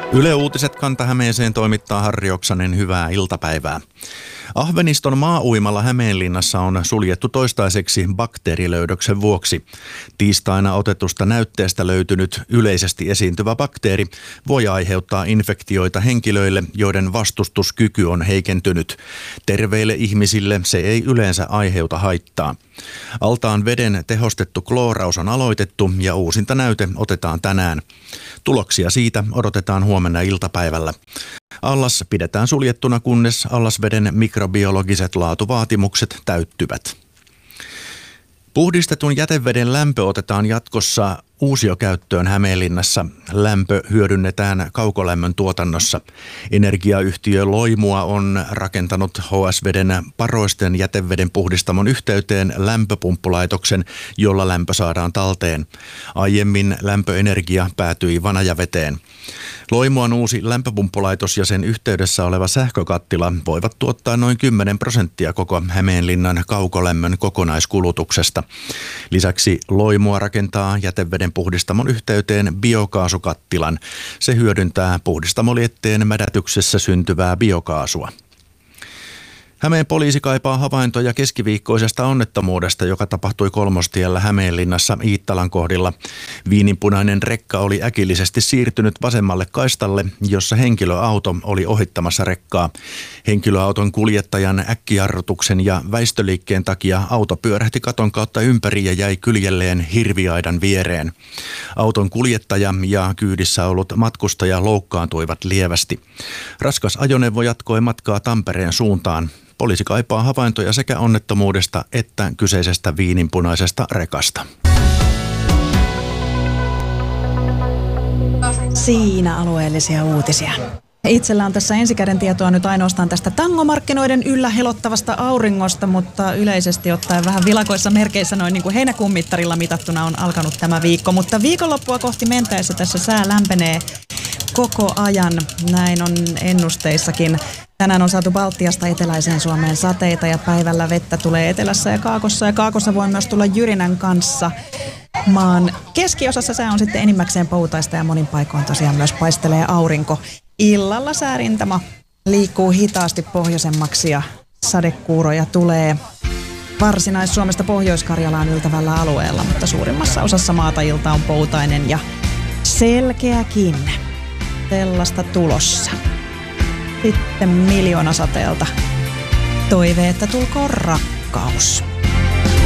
Yle Uutiset Kanta-Hämeeseen toimittaa Harri Oksanen, hyvää iltapäivää. Ahveniston maa-uimalla Hämeenlinnassa on suljettu toistaiseksi bakteerilöydöksen vuoksi. Tiistaina otetusta näytteestä löytynyt yleisesti esiintyvä bakteeri voi aiheuttaa infektioita henkilöille, joiden vastustuskyky on heikentynyt. Terveille ihmisille se ei yleensä aiheuta haittaa. Altaan veden tehostettu klooraus on aloitettu ja uusinta näyte otetaan tänään. Tuloksia siitä odotetaan huomenna iltapäivällä. Allas pidetään suljettuna, kunnes allasveden mikrobiologiset laatuvaatimukset täyttyvät. Puhdistetun jäteveden lämpö otetaan jatkossa uusiokäyttöön Hämeenlinnassa. Lämpö hyödynnetään kaukolämmön tuotannossa. Energiayhtiö Loimua on rakentanut HS-veden Paroisten jäteveden puhdistamon yhteyteen lämpöpumppulaitoksen, jolla lämpö saadaan talteen. Aiemmin lämpöenergia päätyi Vanajaveteen. Loimuan uusi lämpöpumppulaitos ja sen yhteydessä oleva sähkökattila voivat tuottaa noin 10% koko Hämeenlinnan kaukolämmön kokonaiskulutuksesta. Lisäksi Loimua rakentaa jäteveden puhdistamon yhteyteen biokaasukattilan. Se hyödyntää puhdistamolietteen mädätyksessä syntyvää biokaasua. Hämeen poliisi kaipaa havaintoja keskiviikkoisesta onnettomuudesta, joka tapahtui Kolmostiellä Hämeenlinnassa Iittalan kohdilla. Viininpunainen rekka oli äkillisesti siirtynyt vasemmalle kaistalle, jossa henkilöauto oli ohittamassa rekkaa. Henkilöauton kuljettajan äkkijarrutuksen ja väistöliikkeen takia auto pyörähti katon kautta ympäri ja jäi kyljelleen hirviaidan viereen. Auton kuljettaja ja kyydissä ollut matkustaja loukkaantuivat lievästi. Raskas ajoneuvo jatkoi matkaa Tampereen suuntaan. Poliisi kaipaa havaintoja sekä onnettomuudesta että kyseisestä viininpunaisesta rekasta. Siinä alueellisia uutisia. Itsellä on tässä ensikäden tietoa nyt ainoastaan tästä tangomarkkinoiden yllä helottavasta auringosta, mutta yleisesti ottaen vähän vilakoissa merkeissä noin niin kuin heinäkuun mittarilla mitattuna on alkanut tämä viikko. Mutta viikonloppua kohti mentäessä tässä sää lämpenee koko ajan, näin on ennusteissakin. Tänään on saatu Baltiasta eteläiseen Suomeen sateita ja päivällä vettä tulee etelässä ja kaakossa voi myös tulla jyrinän kanssa. Maan keskiosassa sää on sitten enimmäkseen poutaista ja monin paikoin tosiaan myös paistelee aurinko. Illalla säärintama liikkuu hitaasti pohjoisemmaksi ja sadekuuroja tulee Varsinais-Suomesta Pohjois-Karjalaan yltävällä alueella, mutta suurimmassa osassa maata ilta on poutainen ja selkeäkin. Sellaista tulossa. Sitten miljoonasateelta toive, että tulkoon rakkaus.